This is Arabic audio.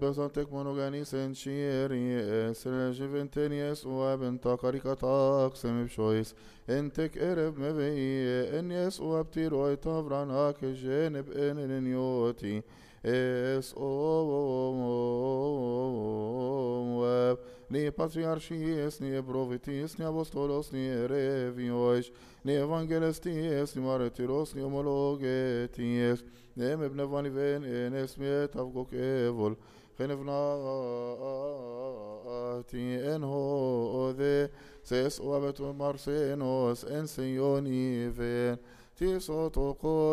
besantek monoganis en chieri sergeventenies uaben takarikatak semipshois entek ereb mevei enies uabtiroi tavranak jeneb enenioti es web ni patriarchies ni provitis ni apostolos ni ereviois ni evangelisties ni martyros ni homologeties nem ابن فانيفين ان اسميت افقك ايفول خنفناتي ان هو ذي سيس وابت مارسينوس ان سيوني فين تيسو